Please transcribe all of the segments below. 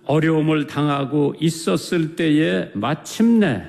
어려움을 당하고 있었을 때에 마침내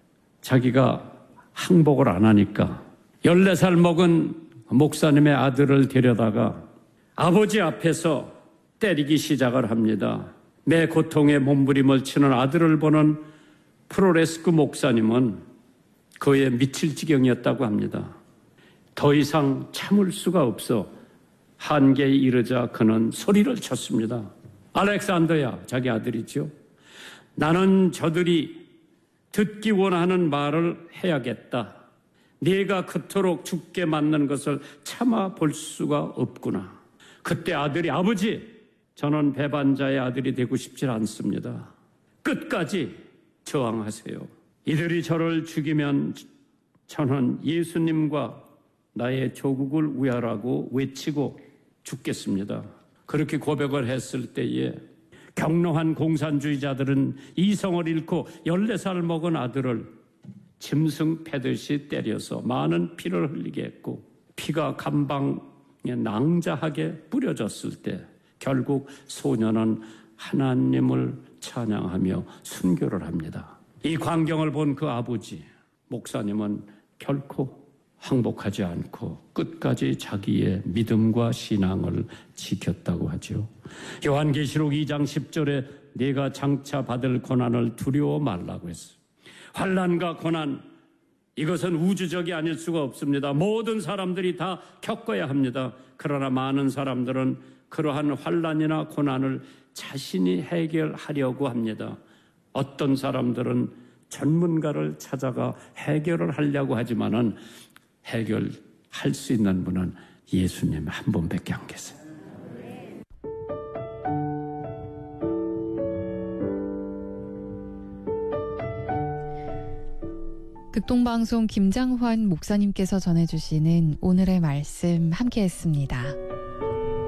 자기가 항복을 안 하니까 14살 먹은 목사님의 아들을 데려다가 아버지 앞에서 때리기 시작을 합니다. 매 고통에 몸부림을 치는 아들을 보는 프로레스크 목사님은 그에 미칠 지경이었다고 합니다. 더 이상 참을 수가 없어 한계에 이르자 그는 소리를 쳤습니다. 알렉산더야, 자기 아들이죠. 나는 저들이 듣기 원하는 말을 해야겠다. 네가 그토록 죽게 맞는 것을 참아 볼 수가 없구나. 그때 아들이 아버지, 저는 배반자의 아들이 되고 싶지 않습니다. 끝까지 저항하세요. 이들이 저를 죽이면 저는 예수님과 나의 조국을 위하라고 외치고 죽겠습니다. 그렇게 고백을 했을 때에 격노한 공산주의자들은 이성을 잃고 14살 먹은 아들을 짐승 패듯이 때려서 많은 피를 흘리게 했고 피가 감방에 낭자하게 뿌려졌을 때 결국 소년은 하나님을 찬양하며 순교를 합니다. 이 광경을 본 그 아버지 목사님은 결코 항복하지 않고 끝까지 자기의 믿음과 신앙을 지켰다고 하죠. 요한계시록 2장 10절에 네가 장차 받을 고난을 두려워 말라고 했어요. 환난과 고난, 이것은 우주적이 아닐 수가 없습니다. 모든 사람들이 다 겪어야 합니다. 그러나 많은 사람들은 그러한 환난이나 고난을 자신이 해결하려고 합니다. 어떤 사람들은 전문가를 찾아가 해결을 하려고 하지만은 해결할 수 있는 분은 예수님 한 분밖에 안 계세요. 극동방송 김장환 목사님께서 전해주시는 오늘의 말씀 함께했습니다.